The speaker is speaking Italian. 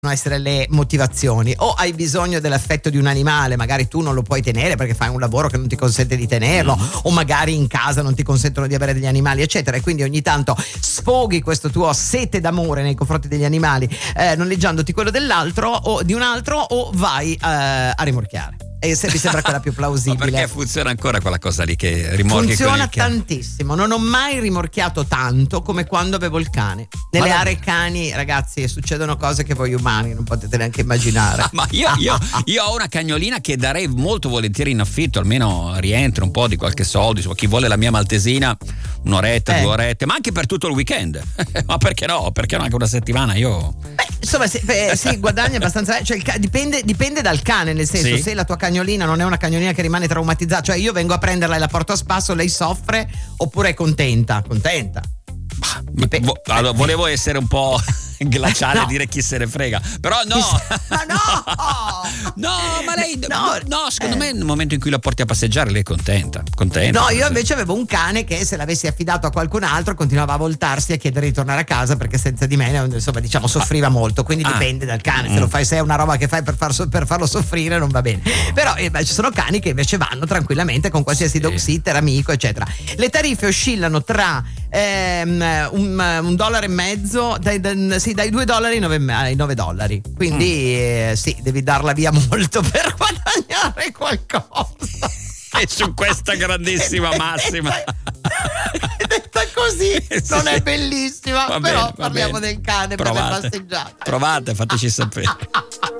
essere le motivazioni. O hai bisogno dell'affetto di un animale, magari tu non lo puoi tenere perché fai un lavoro che non ti consente di tenerlo, o magari in casa non ti consentono di avere degli animali, eccetera, e quindi ogni tanto sfoghi questo tuo sete d'amore nei confronti degli animali noleggiandoti quello dell'altro o di un altro, o vai a rimorchiare. E se mi sembra quella più plausibile. Ma perché funziona ancora quella cosa lì che rimorchi? Funziona tantissimo. Non ho mai rimorchiato tanto come quando avevo il cane. Nelle aree cani, ragazzi, succedono cose che voi umani non potete neanche immaginare. Ma io ho una cagnolina che darei molto volentieri in affitto, almeno rientra un po' di qualche soldo. Insomma, chi vuole la mia maltesina, un'oretta, 2 orette, ma anche per tutto il weekend. Ma perché no? Perché no? Anche una settimana io. Insomma, sì, guadagni abbastanza. Cioè, dipende dal cane, nel senso, se la tua cagnolina non è una cagnolina che rimane traumatizzata, cioè io vengo a prenderla e la porto a spasso, lei soffre oppure è contenta? Allora, volevo essere un po' glaciale e dire chi se ne frega, però no. Ma no, ma lei secondo me nel momento in cui la porti a passeggiare lei è contenta. No, io invece avevo un cane che, se l'avessi affidato a qualcun altro, continuava a voltarsi a chiedere di tornare a casa perché senza di me, insomma, diciamo, soffriva molto. Quindi dipende dal cane. Se lo fai, se è una roba che fai per farlo soffrire, non va bene. Però ci sono cani che invece vanno tranquillamente con qualsiasi dog sitter, amico, eccetera. Le tariffe oscillano tra $1.50 dai $2 ai $9. Quindi sì, devi darla via molto per guadagnare qualcosa. E su questa grandissima massima detta così non è bellissima, però parliamo del cane. Provate, per le passeggiate. provate, fateci sapere.